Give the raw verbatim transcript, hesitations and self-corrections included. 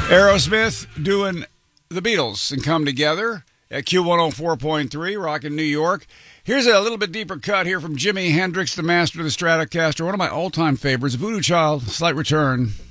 Aerosmith doing the Beatles and Come Together at Q one oh four point three, rocking New York. Here's a little bit deeper cut here from Jimi Hendrix, the master of the Stratocaster, one of my all-time favorites, Voodoo Child, Slight Return.